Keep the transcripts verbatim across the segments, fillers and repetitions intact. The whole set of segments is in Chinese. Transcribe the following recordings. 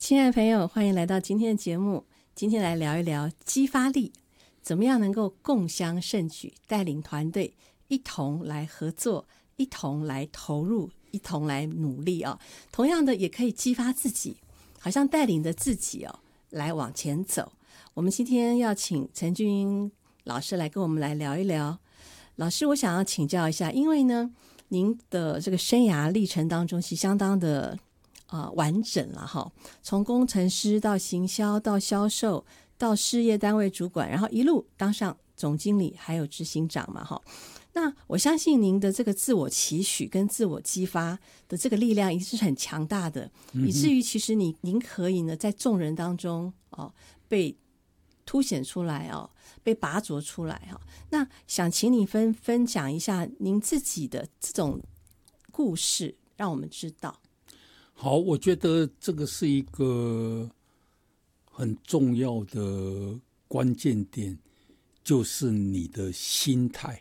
亲爱的朋友，欢迎来到今天的节目。今天来聊一聊激发力，怎么样能够共襄盛举，带领团队一同来合作，一同来投入，一同来努力哦。同样的，也可以激发自己，好像带领着自己哦来往前走。我们今天要请陈俊英老师来跟我们来聊一聊。老师，我想要请教一下，因为呢，您的这个生涯历程当中，其实相当的呃完整了哈。从工程师到行销，到销售，到事业单位主管，然后一路当上总经理，还有执行长嘛哈。那我相信您的这个自我期许跟自我激发的这个力量，一定是很强大的，嗯、以至于其实你您可以呢，在众人当中哦被凸显出来哦，被拔擢出来哈、哦。那想请你分分享一下您自己的这种故事，让我们知道。 好，我觉得这个是一个很重要的关键点，就是你的心态。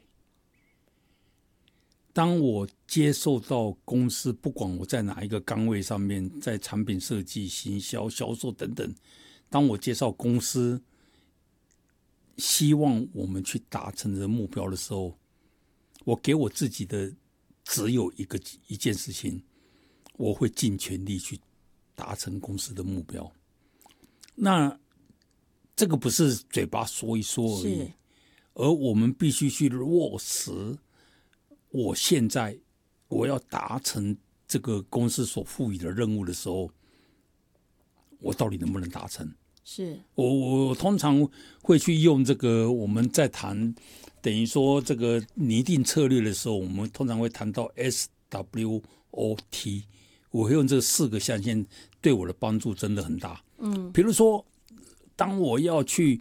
当我接受到公司，不管我在哪一个岗位上面，在产品设计、行销、销售等等，当我介绍公司希望我们去达成的目标的时候，我给我自己的只有一个一件事情，我会尽全力去达成公司的目标。那这个不是嘴巴说一说而已，而我们必须去落实。我现在我要达成这个公司所赋予的任务的时候，我到底能不能达成？ 是我我通常会去用这个，我们在谈等于说这个拟定策略的时候，我们通常会谈到 S W O T， 我会用这四个象限，对我的帮助真的很大。嗯，比如说，当我要去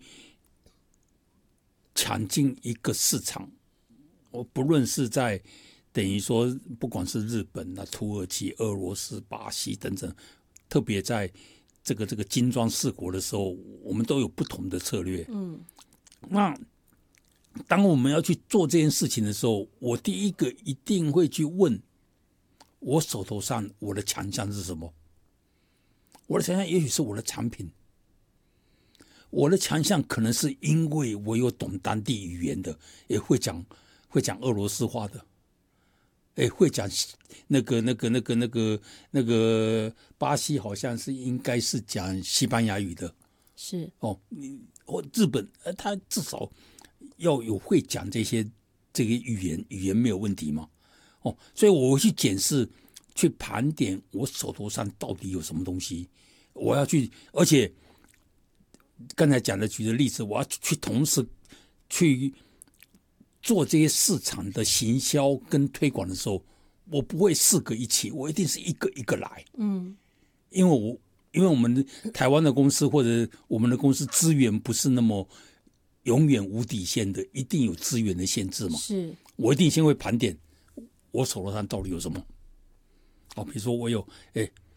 抢进一个市场，我不论是在等于说，不管是日本啊、土耳其、俄罗斯、巴西等等，特别在这个这个金砖四国的时候，我们都有不同的策略。嗯，那当我们要去做这件事情的时候，我第一个一定会去问，我手头上我的强项是什么？我的强项也许是我的产品，我的强项可能是因为我有懂当地语言的，也会讲会讲俄罗斯话的。哎，会讲那个、那个、那个、那个、那个巴西好像是应该是讲西班牙语的， 是哦，或日本，呃，他至少要有会讲这些这个语言，语言没有问题嘛，哦，所以我会去检视、去盘点我手头上到底有什么东西，我要去，而且刚才讲的举的例子，我要去同时去做这些市场的行销跟推广的时候，我不会四个一起，我一定是一个一个来。嗯，因为我因为我们台湾的公司或者我们的公司资源不是那么永远无底线的，一定有资源的限制嘛。 是， 我一定先会盘点我手头上到底有什么。哦，比如说我有哎